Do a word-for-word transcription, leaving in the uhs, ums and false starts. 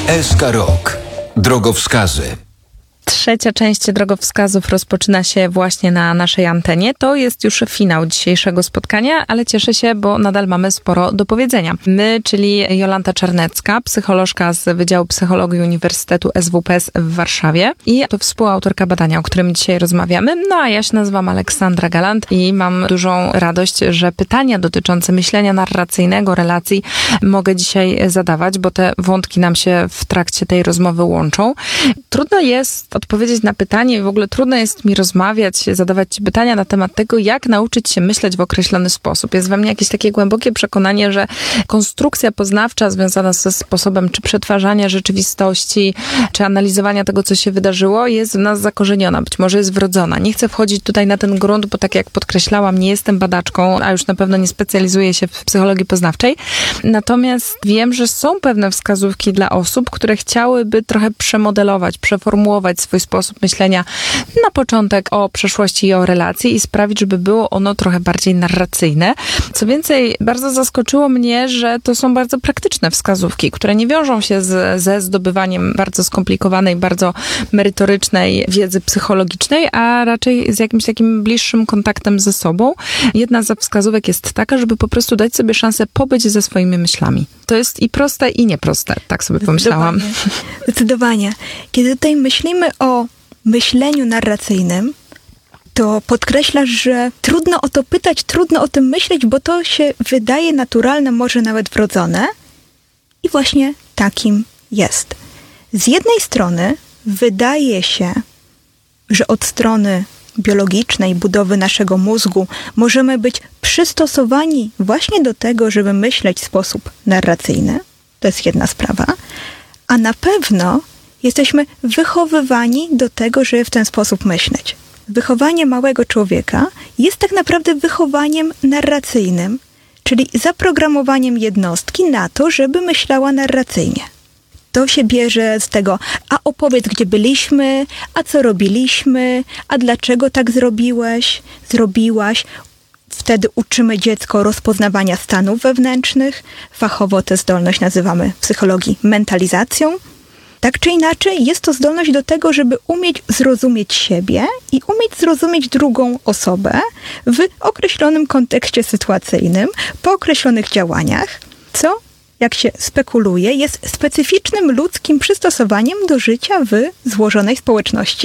S K Rok. Drogowskazy. Trzecia część drogowskazów rozpoczyna się właśnie na naszej antenie. To jest już finał dzisiejszego spotkania, ale cieszę się, bo nadal mamy sporo do powiedzenia. My, czyli Jolanta Czarnecka, psycholożka z Wydziału Psychologii Uniwersytetu S W P S w Warszawie i to współautorka badania, o którym dzisiaj rozmawiamy. No a ja się nazywam Aleksandra Galant i mam dużą radość, że pytania dotyczące myślenia narracyjnego, relacji mogę dzisiaj zadawać, bo te wątki nam się w trakcie tej rozmowy łączą. Trudno jest odpowiedzieć na pytanie, w ogóle trudno jest mi rozmawiać, zadawać ci pytania na temat tego, jak nauczyć się myśleć w określony sposób. Jest we mnie jakieś takie głębokie przekonanie, że konstrukcja poznawcza związana ze sposobem czy przetwarzania rzeczywistości, czy analizowania tego, co się wydarzyło, jest w nas zakorzeniona, być może jest wrodzona. Nie chcę wchodzić tutaj na ten grunt, bo tak jak podkreślałam, nie jestem badaczką, a już na pewno nie specjalizuję się w psychologii poznawczej. Natomiast wiem, że są pewne wskazówki dla osób, które chciałyby trochę przemodelować, przeformułować swój sposób myślenia na początek o przeszłości i o relacji i sprawić, żeby było ono trochę bardziej narracyjne. Co więcej, bardzo zaskoczyło mnie, że to są bardzo praktyczne wskazówki, które nie wiążą się z, ze zdobywaniem bardzo skomplikowanej, bardzo merytorycznej wiedzy psychologicznej, a raczej z jakimś takim bliższym kontaktem ze sobą. Jedna ze wskazówek jest taka, żeby po prostu dać sobie szansę pobyć ze swoimi myślami. To jest i proste, i nieproste. Tak sobie pomyślałam. Zdecydowanie. Kiedy tutaj myślimy o myśleniu narracyjnym, to podkreślasz, że trudno o to pytać, trudno o tym myśleć, bo to się wydaje naturalne, może nawet wrodzone. I właśnie takim jest. Z jednej strony wydaje się, że od strony biologicznej budowy naszego mózgu możemy być przystosowani właśnie do tego, żeby myśleć w sposób narracyjny. To jest jedna sprawa. A na pewno jesteśmy wychowywani do tego, żeby w ten sposób myśleć. Wychowanie małego człowieka jest tak naprawdę wychowaniem narracyjnym, czyli zaprogramowaniem jednostki na to, żeby myślała narracyjnie. To się bierze z tego, a opowiedz, gdzie byliśmy, a co robiliśmy, a dlaczego tak zrobiłeś, zrobiłaś. Wtedy uczymy dziecko rozpoznawania stanów wewnętrznych. Fachowo tę zdolność nazywamy w psychologii mentalizacją. Tak czy inaczej, jest to zdolność do tego, żeby umieć zrozumieć siebie i umieć zrozumieć drugą osobę w określonym kontekście sytuacyjnym, po określonych działaniach, co, jak się spekuluje, jest specyficznym ludzkim przystosowaniem do życia w złożonej społeczności.